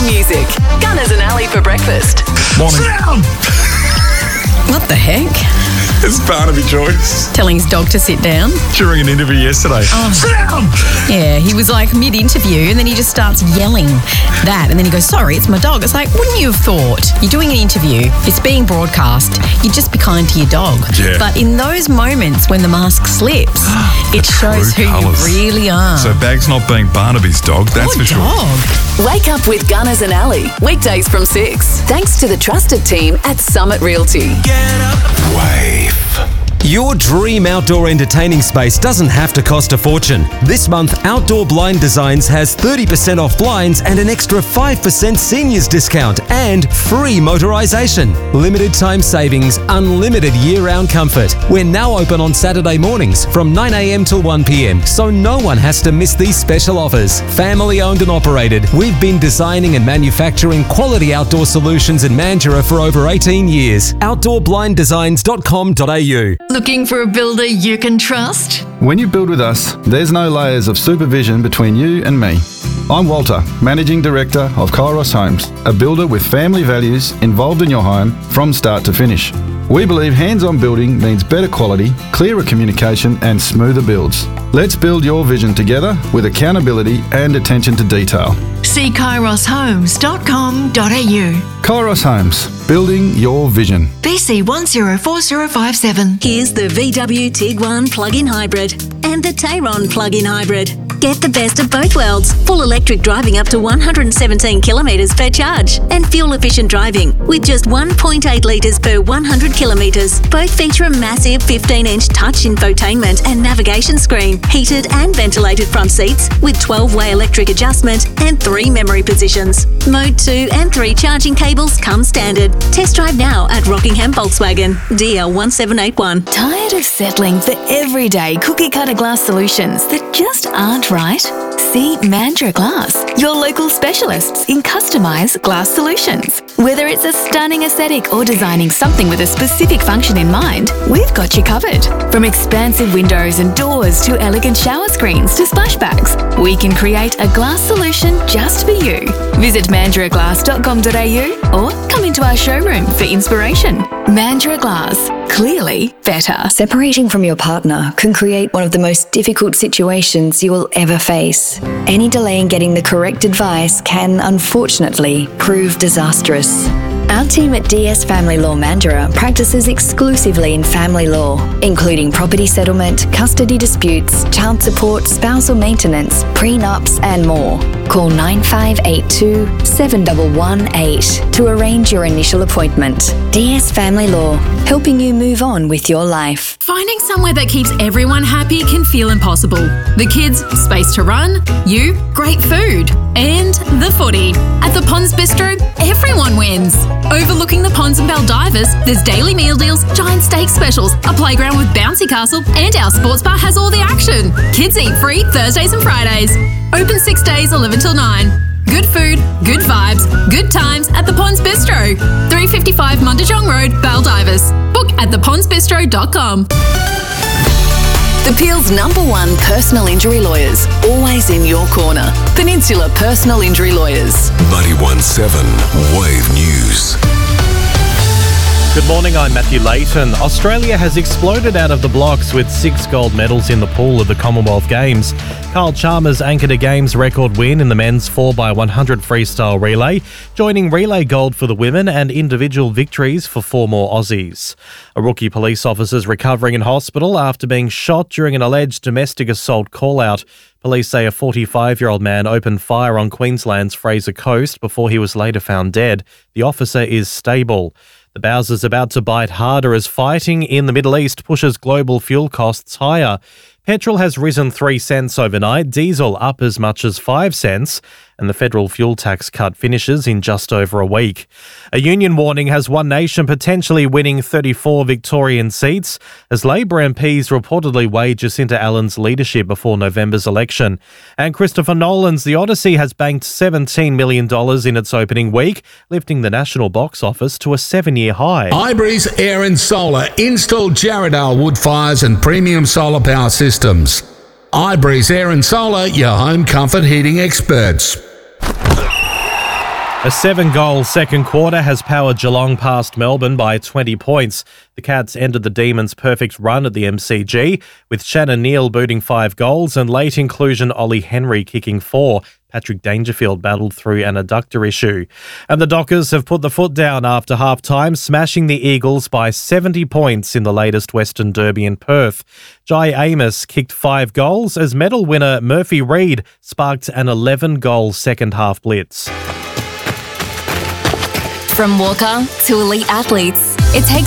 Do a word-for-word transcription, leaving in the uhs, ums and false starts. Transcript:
music. Gunners and Ali for breakfast. Morning. What the heck? It's Barnaby Joyce. Telling his dog to sit down? During an interview yesterday. Oh. Sit down! Yeah, he was like mid-interview and then he just starts yelling that and then he goes, sorry, it's my dog. It's like, wouldn't you have thought? You're doing an interview, it's being broadcast, you just be kind to your dog. Yeah. But in those moments when the mask slips, it shows who colours. you really are. So Bag's not being Barnaby's dog, that's Good for sure. dog. Wake up with Gunners and Ali. Weekdays from six. Thanks to the trusted team at Summit Realty. Wave. Your dream outdoor entertaining space doesn't have to cost a fortune. This month, Outdoor Blind Designs has thirty percent off blinds and an extra five percent seniors discount and free motorisation. Limited time savings, unlimited year-round comfort. We're now open on Saturday mornings from nine a m till one p m, so no one has to miss these special offers. Family owned and operated, we've been designing and manufacturing quality outdoor solutions in Mandurah for over eighteen years. outdoor blind designs dot com dot a u. Looking for a builder you can trust? When you build with us, there's no layers of supervision between you and me. I'm Walter, Managing Director of Kairos Homes, a builder with family values involved in your home from start to finish. We believe hands-on building means better quality, clearer communication and smoother builds. Let's build your vision together with accountability and attention to detail. See kairos homes dot com dot a u. Kairos Homes, building your vision. B C one zero four zero five seven. Here's the V W Tiguan plug-in hybrid and the Tayron plug-in hybrid. Get the best of both worlds. Full electric driving up to one hundred seventeen kilometres per charge and fuel-efficient driving with just one point eight litres per one hundred kilometres. Both feature a massive fifteen inch touch infotainment and navigation screen, heated and ventilated front seats with twelve way electric adjustment and three memory positions. Mode two and three charging cables come standard. Test drive now at Rockingham Volkswagen, D L one seven eight one. Tired of settling for everyday cookie-cutter glass solutions that just aren't right? See Mandurah Glass, your local specialists in customised glass solutions. Whether it's a stunning aesthetic or designing something with a specific function in mind, we've got you covered. From expansive windows and doors to elegant shower screens to splashbacks, we can create a glass solution just for you. Visit mandurah glass dot com dot a u or come into our showroom for inspiration. Mandurah Glass, clearly better. Separating from your partner can create one of the most difficult situations you will ever face. Any delay in getting the correct advice can, unfortunately, prove disastrous. Our team at D S Family Law Mandurah practices exclusively in family law, including property settlement, custody disputes, child support, spousal maintenance, prenups, and more. Call nine five eight two, seven one one eight to arrange your initial appointment. D S Family Law, helping you move on with your life. Finding somewhere that keeps everyone happy can feel impossible. The kids, space to run, you, great food, and the footy. At the Ponds Bistro, everyone wins. Overlooking the ponds and Baldivers, there's daily meal deals, giant steak specials, a playground with bouncy castle, and our sports bar has all the action. Kids eat free Thursdays and Fridays. Open six days, eleven till nine. Good food, good vibes, good times at the Ponds Bistro. three fifty-five Mundijong Road, Baldivers. Book at the ponds bistro dot com. The Peel's number one personal injury lawyers, always in your corner. Peninsula Personal Injury Lawyers. ninety-one point seven Wave News. Good morning, I'm Matthew Layton. Australia has exploded out of the blocks with six gold medals in the pool of the Commonwealth Games. Kyle Chalmers anchored a Games record win in the men's four by one hundred freestyle relay, joining relay gold for the women and individual victories for four more Aussies. A rookie police officer is recovering in hospital after being shot during an alleged domestic assault call-out. Police say a forty-five-year-old man opened fire on Queensland's Fraser Coast before he was later found dead. The officer is stable. The Bowser's about to bite harder as fighting in the Middle East pushes global fuel costs higher. Petrol has risen three cents overnight, diesel up as much as five cents, and the federal fuel tax cut finishes in just over a week. A union warning has One Nation potentially winning thirty-four Victorian seats as Labor M Ps reportedly weigh Jacinta Allen's leadership before November's election. And Christopher Nolan's The Odyssey has banked seventeen million dollars in its opening week, lifting the national box office to a seven-year high. iBreeze Air and Solar installed Jarrahdale wood fires and premium solar power systems. iBreeze Air and Solar, your home comfort heating experts. A seven-goal second quarter has powered Geelong past Melbourne by twenty points. The Cats ended the Demons' perfect run at the M C G, with Shannon Neal booting five goals and late inclusion Ollie Henry kicking four. Patrick Dangerfield battled through an adductor issue. And the Dockers have put the foot down after half-time, smashing the Eagles by seventy points in the latest Western Derby in Perth. Jai Amos kicked five goals as medal winner Murphy Reid sparked an eleven-goal second-half blitz. From Walker to elite athletes, it takes